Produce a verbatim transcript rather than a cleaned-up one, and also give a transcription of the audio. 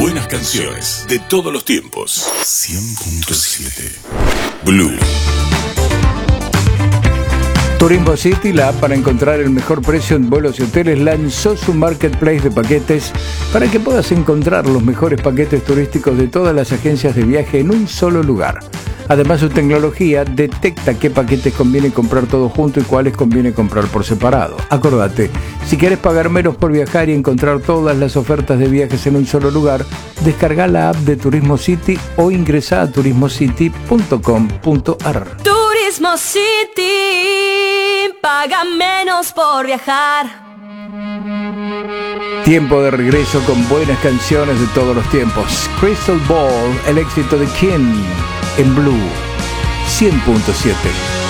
Buenas canciones de todos los tiempos. cien punto siete Blue. Turismo City, la app para encontrar el mejor precio en vuelos y hoteles, lanzó su marketplace de paquetes para que puedas encontrar los mejores paquetes turísticos de todas las agencias de viaje en un solo lugar. Además, su tecnología detecta qué paquetes conviene comprar todos juntos y cuáles conviene comprar por separado. Acordate, si quieres pagar menos por viajar y encontrar todas las ofertas de viajes en un solo lugar, descarga la app de Turismo City o ingresa a turismo city punto com punto a r. Turismo City, paga menos por viajar. Tiempo de regreso con buenas canciones de todos los tiempos. Crystal Ball, el éxito de King en Blue cien punto siete.